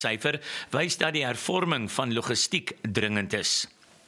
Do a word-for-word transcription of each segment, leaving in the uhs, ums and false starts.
syfer wys dat die hervorming van logistiek dringend is.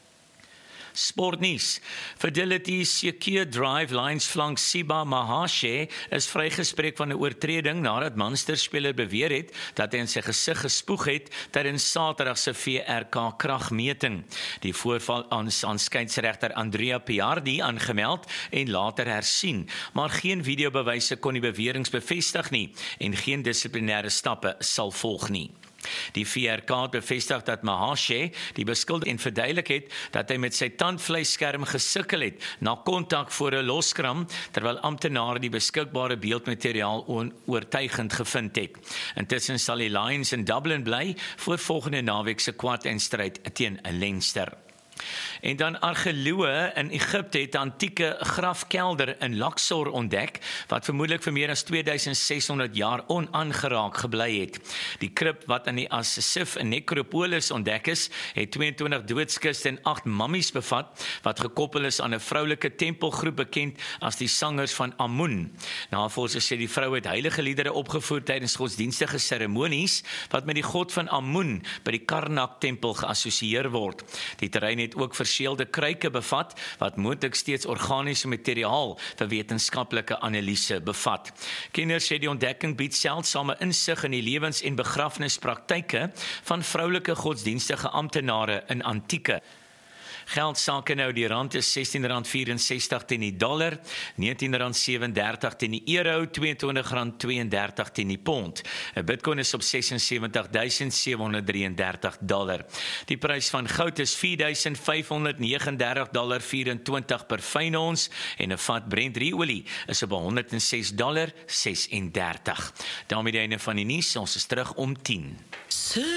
Sportnuus. Fidelity Secure Drive Lines flank Siba Mahashe is vrygespreek van 'n oortreding nadat Munster-speler beweer het dat hy in sy gesig gespoeg het tydens Saterdag se V R K kragmeting. Die voorval aan aan skeieregter Andrea Piardi aangemeld en later hersien, maar geen videobewyse kon die beweringe bevestig nie en geen dissiplinêre stappe sal volg nie. Die V R K het bevestig dat Mahashe die beskuldig en verduidelik het dat hy met sy tandvleisskerm gesukkel het na kontak voor 'n loskram, terwyl amptenare die beskikbare beeldmateriaal oortuigend gevind het. Intussen sal die Lions in Dublin bly voor volgende naweek se kwart-eindstryd teen Leinster. En dan argeoloë in Egipte het 'n antieke grafkelder in Luxor ontdek, wat vermoedelik vir meer as twee duisend ses honderd jaar onaangeraak gebly het. Die krib wat aan die As-Sif Necropolis ontdek is, het tweeëntwintig doodskiste en agt mammies bevat, wat gekoppel is aan 'n vroulike tempelgroep bekend as die sangers van Amun. Navorsers sê die vrou het heilige liedere opgevoer tydens godsdienstige seremonies, wat met die god van Amun by die Karnak-tempel geassosieer word. Die terrein het ook verseelde kruike bevat, wat moontlik steeds organiese materiaal vir wetenskaplike analise bevat. Kenners sê die ontdekking bied seldsame insig in die lewens- en begrafnispraktyke van vroulike godsdienstige amptenare in antieke. Geldsake nou, die rand is sestien rand vyf-en-sestig teen die dollar, negentien rand sewe-en-dertig teen die euro, tweeëntwintig rand twee-en-dertig teen die pond. 'n Bitcoin is op ses en sewenttig duisend sewe honderd drie en dertig dollar. Die prys van goud is vier duisend vyf honderd negenendertig komma vyf-en-twintig dollar per fyn ons en 'n vat Brent olie is op honderd en ses komma ses en dertig. Daarmee die einde van die nuus, ons is terug om tien.